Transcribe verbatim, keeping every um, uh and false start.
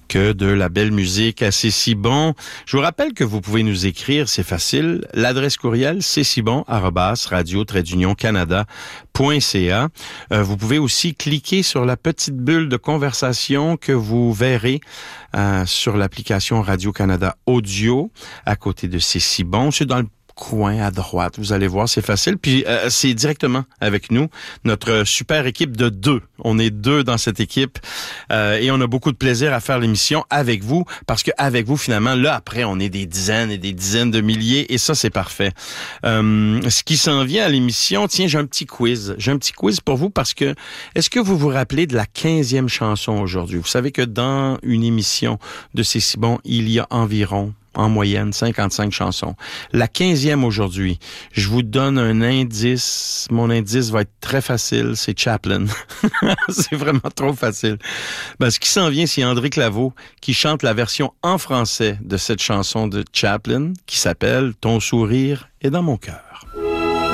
que de la belle musique. C'est si bon. Je vous rappelle que vous pouvez nous écrire, c'est facile. L'adresse courriel, c'est si bon arobase radio trait d'union canada point c a. Euh, vous pouvez aussi cliquer sur la petite bulle de conversation que vous verrez euh, sur l'application Radio-Canada Audio à côté de C'est si bon. C'est dans le coin à droite. Vous allez voir, c'est facile. Puis euh, c'est directement avec nous, notre super équipe de deux. On est deux dans cette équipe euh, et on a beaucoup de plaisir à faire l'émission avec vous parce que avec vous, finalement, là, après, on est des dizaines et des dizaines de milliers et ça, c'est parfait. Euh, ce qui s'en vient à l'émission, tiens, j'ai un petit quiz. J'ai un petit quiz pour vous parce que est-ce que vous vous rappelez de la quinzième chanson aujourd'hui? Vous savez que dans une émission de C'est si bon, il y a environ en moyenne, cinquante-cinq chansons. La quinzième aujourd'hui, je vous donne un indice. Mon indice va être très facile, c'est Chaplin. C'est vraiment trop facile. Ben, ce qui s'en vient, c'est André Claveau qui chante la version en français de cette chanson de Chaplin qui s'appelle « Ton sourire est dans mon cœur ».